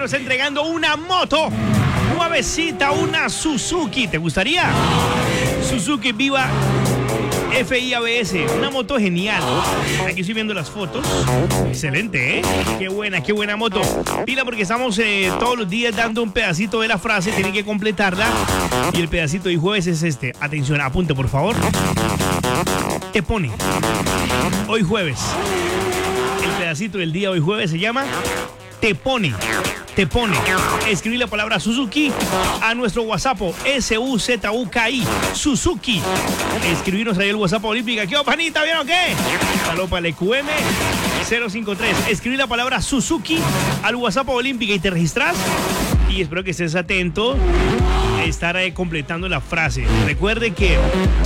nos está entregando una moto nuevecita, una Suzuki. ¿Te gustaría? Suzuki Viva FIABS, una moto genial. Aquí estoy viendo las fotos. Excelente, ¿eh? Qué buena moto. Pila porque estamos todos los días dando un pedacito de la frase, tienen que completarla. Y el pedacito de jueves es este. Atención, apunte por favor. Te pone. Hoy jueves. El pedacito del día hoy jueves se llama Te pone. Te pone. Escribir la palabra Suzuki a nuestro WhatsApp, SUZUKI, Suzuki. Escribirnos ahí el WhatsApp Olímpica. ¿Qué panita? ¿Vieron qué? Saludos para el EQM 053. Escribir la palabra Suzuki al WhatsApp Olímpica y te registras. Y espero que estés atento a estar completando la frase. Recuerde que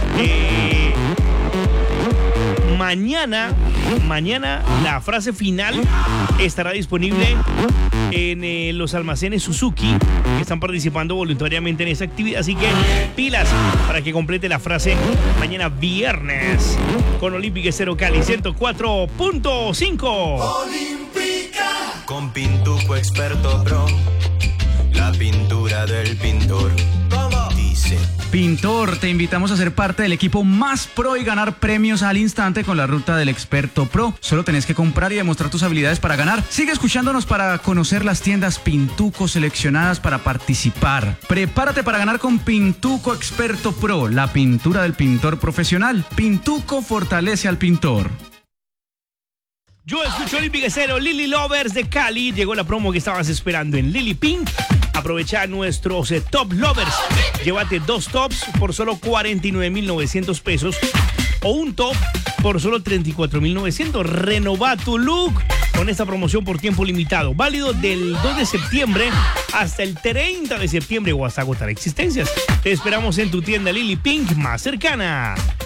mañana la frase final estará disponible en los almacenes Suzuki que están participando voluntariamente en esta actividad. Así que pilas para que complete la frase mañana viernes con Olímpica Cero Cali 104.5. Olímpica. Con Pintuco Experto Pro, la pintura del pintor. ¿Cómo? Dice. Pintor, te invitamos a ser parte del equipo más pro y ganar premios al instante con la ruta del Experto Pro. Solo tenés que comprar y demostrar tus habilidades para ganar. Sigue escuchándonos para conocer las tiendas Pintuco seleccionadas para participar. Prepárate para ganar con Pintuco Experto Pro, la pintura del pintor profesional. Pintuco fortalece al pintor. Yo escucho Olímpica Cero, Lily Lovers de Cali. Llegó la promo que estabas esperando en Lily Pink. Aprovecha nuestros Top Lovers. Llévate 2 tops por solo 49.900 pesos o un top por solo 34.900. Renova tu look con esta promoción por tiempo limitado. Válido del 2 de septiembre hasta el 30 de septiembre o hasta agotar existencias. Te esperamos en tu tienda Lily Pink más cercana.